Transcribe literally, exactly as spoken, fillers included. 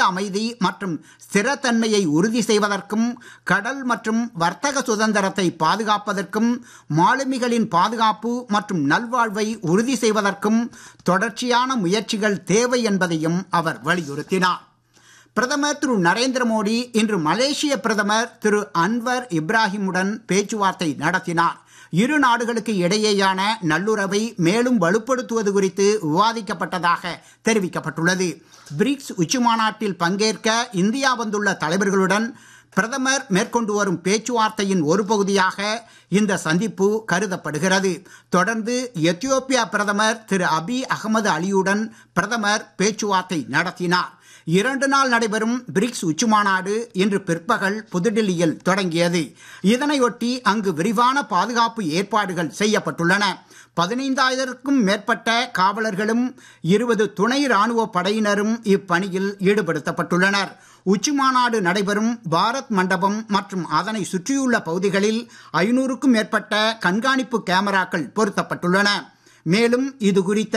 அமைதி மற்றும் ஸ்திரத்தன்மையை உறுதி செய்வதற்கும் கடல் மற்றும் வர்த்தக சுதந்திரத்தை பாதுகாப்பதற்கும் மாலுமிகளின் பாதுகாப்பு மற்றும் நல்வாழ்வை உறுதி செய்வதற்கும் தொடர்ச்சியான முயற்சிகள் தேவை என்பதையும் அவர் வலியுறுத்தினார். பிரதமர் திரு நரேந்திர மோடி இன்று மலேசிய பிரதமர் திரு அன்வர் இப்ராஹிமுடன் பேச்சுவார்த்தை நடத்தினார். இரு நாடுகளுக்கு இடையேயான நல்லுறவை மேலும் வலுப்படுத்துவது குறித்து விவாதிக்கப்பட்டதாக தெரிவிக்கப்பட்டுள்ளது. பிரிக்ஸ் உச்சிமாநாட்டில் பங்கேற்க இந்தியா வந்துள்ள தலைவர்களுடன் பிரதமர் மேற்கொண்டு வரும் பேச்சுவார்த்தையின் ஒரு பகுதியாக இந்த சந்திப்பு கருதப்படுகிறது. தொடர்ந்து எத்தியோப்பியா பிரதமர் திரு அபி அகமது அலியுடன் பிரதமர் பேச்சுவார்த்தை நடத்தினார். இரண்டு நாள் நடைபெறும் பிரிக்ஸ் உச்சிமாநாடு இன்று பிற்பகல் புதுடில்லியில் தொடங்கியது. இதனையொட்டி அங்கு விரிவான பாதுகாப்பு ஏற்பாடுகள் செய்யப்பட்டுள்ளன. பதினைந்தாயிரத்திற்கும் மேற்பட்ட காவலர்களும் இருபது துணை ராணுவ படையினரும் இப்பணியில் ஈடுபடுத்தப்பட்டுள்ளனர். உச்சிமாநாடு நடைபெறும் பாரத் மண்டபம் மற்றும் அதனை சுற்றியுள்ள பகுதிகளில் ஐநூறுக்கும் மேற்பட்ட கண்காணிப்பு கேமராக்கள் பொருத்தப்பட்டுள்ளன. மேலும் இது குறித்த